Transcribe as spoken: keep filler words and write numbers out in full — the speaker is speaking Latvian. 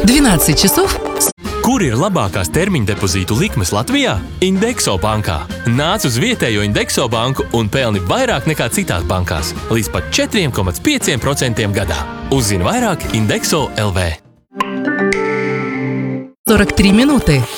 двенадцать часов. Kur ir labākās termiņa depozītu likmes Latvijā? Indexo bankā. Nāc uz vietējo Indexo banku un pelni vairāk nekā citās bankās. Līdz pat četri komats pieci procenti gadā. Uzzini vairāk Indexo точка эл ви. сорок три минуты.